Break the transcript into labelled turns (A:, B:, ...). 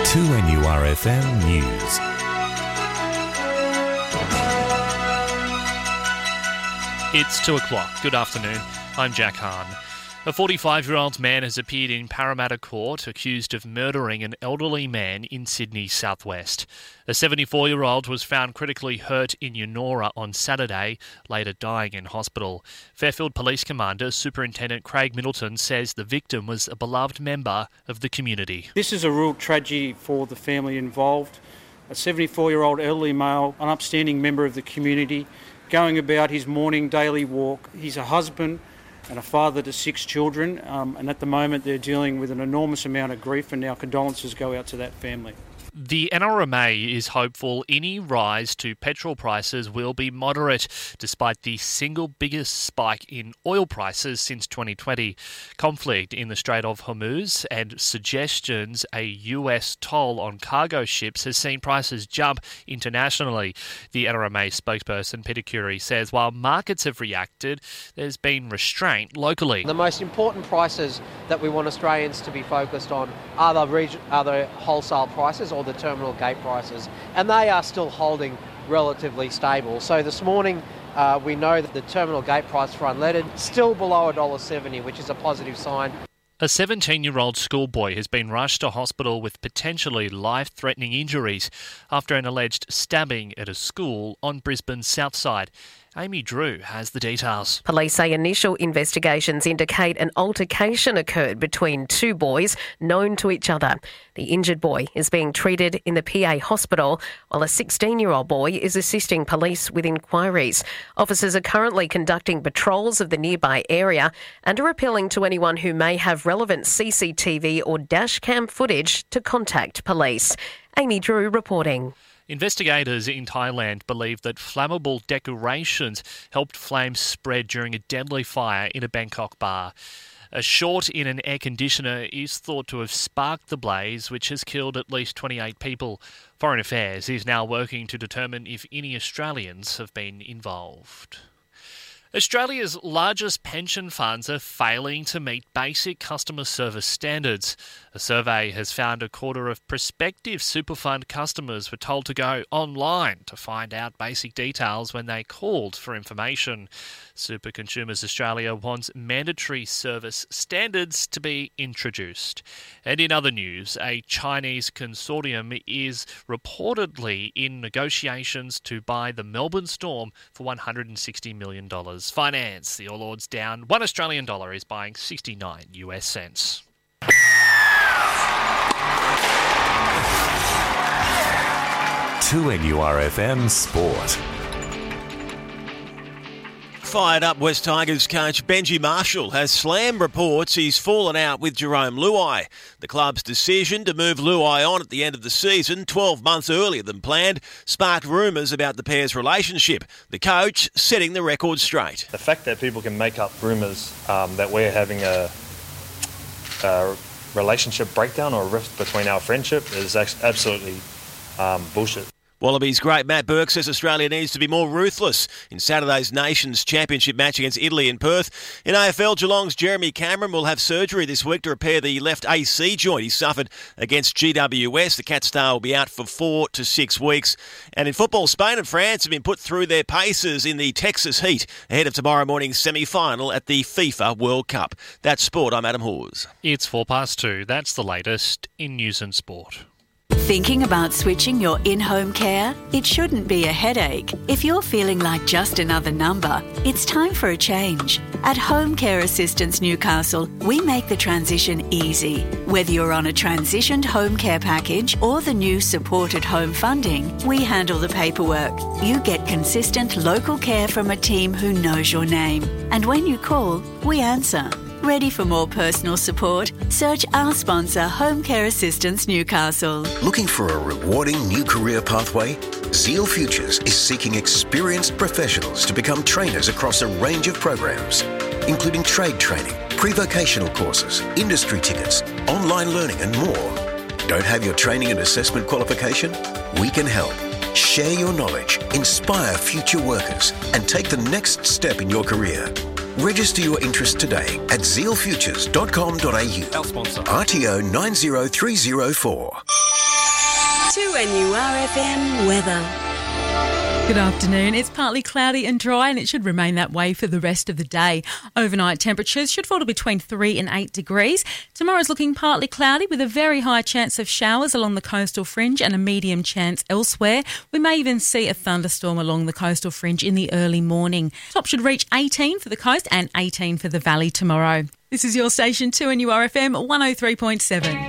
A: 2NURFM News.
B: It's 2 o'clock. Good afternoon. I'm Jack Hahn. A 45-year-old man has appeared in Parramatta Court accused of murdering an elderly man in Sydney's southwest. A 74-year-old was found critically hurt in Yennora on Saturday, later dying in hospital. Fairfield Police Commander Superintendent Craig Middleton says the victim was a beloved member of the community.
C: This is a real tragedy for the family involved. A 74-year-old elderly male, an upstanding member of the community, going about his morning daily walk. He's a husband and a father to 6 children, and at the moment they're dealing with an enormous amount of grief, and our condolences go out to that family.
B: The NRMA is hopeful any rise to petrol prices will be moderate, despite the single biggest spike in oil prices since 2020. Conflict in the Strait of Hormuz and suggestions a US toll on cargo ships has seen prices jump internationally. The NRMA spokesperson Peter Currie says while markets have reacted, there's been restraint locally.
D: The most important prices that we want Australians to be focused on are the wholesale prices or the terminal gate prices, and they are still holding relatively stable. So this morning we know that the terminal gate price for unleaded still below $1.70, which is a positive sign.
B: A 17-year-old schoolboy has been rushed to hospital with potentially life-threatening injuries after an alleged stabbing at a school on Brisbane's south side. Amy Drew has the details.
E: Police say initial investigations indicate an altercation occurred between 2 boys known to each other. The injured boy is being treated in the PA hospital, while a 16-year-old boy is assisting police with inquiries. Officers are currently conducting patrols of the nearby area and are appealing to anyone who may have relevant CCTV or dashcam footage to contact police. Amy Drew reporting.
B: Investigators in Thailand believe that flammable decorations helped flames spread during a deadly fire in a Bangkok bar. A short in an air conditioner is thought to have sparked the blaze, which has killed at least 28 people. Foreign Affairs is now working to determine if any Australians have been involved. Australia's largest pension funds are failing to meet basic customer service standards. A survey has found a quarter of prospective super fund customers were told to go online to find out basic details when they called for information. Super Consumers Australia wants mandatory service standards to be introduced. And in other news, a Chinese consortium is reportedly in negotiations to buy the Melbourne Storm for $160 million. Finance, the All Ords down. $1 Australian is buying 69 US cents.
A: To NURFM Sport.
F: Fired up West Tigers coach Benji Marshall has slammed reports he's fallen out with Jerome Luai. The club's decision to move Luai on at the end of the season, 12 months earlier than planned, sparked rumours about the pair's relationship. The coach setting the record straight.
G: The fact that people can make up rumours that we're having a relationship breakdown or a rift between our friendship is absolutely bullshit.
F: Wallabies great Matt Burke says Australia needs to be more ruthless in Saturday's Nations Championship match against Italy in Perth. In AFL, Geelong's Jeremy Cameron will have surgery this week to repair the left AC joint he suffered against GWS. The Cat Star will be out for 4 to 6 weeks. And in football, Spain and France have been put through their paces in the Texas heat ahead of tomorrow morning's semi-final at the FIFA World Cup. That's sport. I'm Adam Hawes.
B: It's 2:04. That's the latest in news and sport.
H: Thinking about switching your in-home care? It shouldn't be a headache. If you're feeling like just another number, it's time for a change. At Home Care Assistance Newcastle, we make the transition easy. Whether you're on a transitioned home care package or the new supported home funding, we handle the paperwork. You get consistent local care from a team who knows your name. And when you call, we answer. Ready for more personal support? Search our sponsor, Home Care Assistance Newcastle.
I: Looking for a rewarding new career pathway? Zeal Futures is seeking experienced professionals to become trainers across a range of programs, including trade training, pre-vocational courses, industry tickets, online learning and more. Don't have your training and assessment qualification? We can help. Share your knowledge, inspire future workers, and take the next step in your career. Register your interest today at zealfutures.com.au.
J: Our sponsor.
I: RTO 90304.
J: 2NURFM weather.
K: Good afternoon. It's partly cloudy and dry and it should remain that way for the rest of the day. Overnight temperatures should fall to between 3 and 8 degrees. Tomorrow's looking partly cloudy with a very high chance of showers along the coastal fringe and a medium chance elsewhere. We may even see a thunderstorm along the coastal fringe in the early morning. Top should reach 18 for the coast and 18 for the valley tomorrow. This is your station 2NURFM 103.7.